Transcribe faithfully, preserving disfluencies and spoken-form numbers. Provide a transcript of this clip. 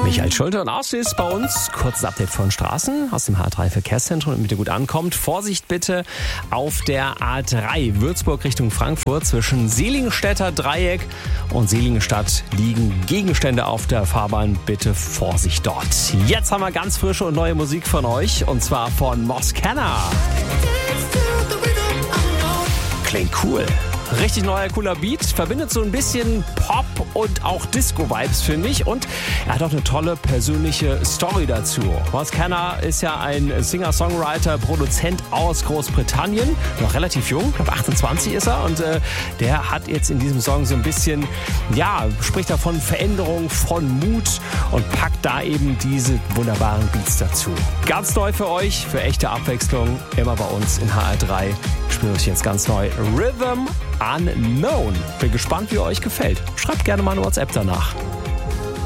Michael Schulte und Ausschuss bei uns. Kurzes Update von Straßen aus dem H drei Verkehrszentrum, damit ihr gut ankommt. Vorsicht bitte auf der A drei Würzburg Richtung Frankfurt. Zwischen Seligenstädter Dreieck und Seligenstadt liegen Gegenstände auf der Fahrbahn. Bitte Vorsicht dort. Jetzt haben wir ganz frische und neue Musik von euch. Und zwar von Moscana. Klingt cool. Richtig neuer, cooler Beat, verbindet so ein bisschen Pop und auch Disco-Vibes, finde ich. Und er hat auch eine tolle persönliche Story dazu. Moscana ist ja ein Singer-Songwriter, Produzent aus Großbritannien, noch relativ jung, ich glaube achtundzwanzig ist er. Und äh, der hat jetzt in diesem Song so ein bisschen, ja, spricht da von Veränderung, von Mut und packt da eben diese wunderbaren Beats dazu. Ganz neu für euch, für echte Abwechslung, immer bei uns in H R drei. Spielen wir jetzt ganz neu Rhythm Unknown. Bin gespannt, wie euch gefällt. Schreibt gerne mal eine WhatsApp danach.